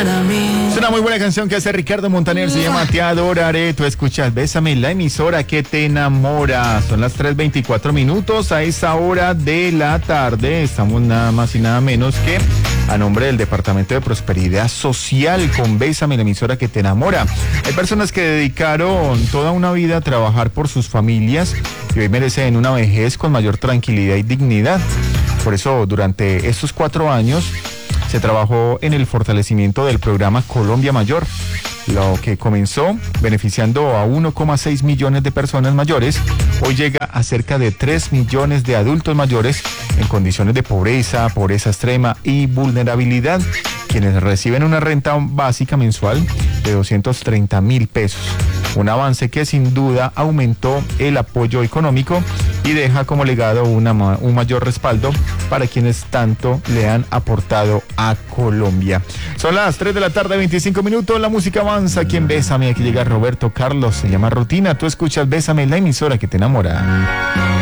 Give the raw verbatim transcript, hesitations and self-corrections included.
para mí. Es una muy buena canción que hace Ricardo Montaner, se llama Te Adoraré. Tú escuchas Bésame, la emisora que te enamora. Son las tres veinticuatro minutos a esa hora de la tarde. Estamos nada más y nada menos que a nombre del Departamento de Prosperidad Social con Bésame, la emisora que te enamora. Hay personas que dedicaron toda una vida a trabajar por sus familias y hoy merecen una vejez con mayor tranquilidad y dignidad. Por eso, durante estos cuatro años, se trabajó en el fortalecimiento del programa Colombia Mayor, lo que comenzó beneficiando a uno coma seis millones de personas mayores. Hoy llega a cerca de tres millones de adultos mayores en condiciones de pobreza, pobreza extrema y vulnerabilidad, quienes reciben una renta básica mensual de doscientos treinta mil pesos. Un avance que sin duda aumentó el apoyo económico y deja como legado una, un mayor respaldo para quienes tanto le han aportado a Colombia. Son las tres de la tarde, veinticinco minutos, la música avanza aquí en Bésame. Aquí llega Roberto Carlos, se llama Rutina. Tú escuchas Bésame, la emisora que te enamora.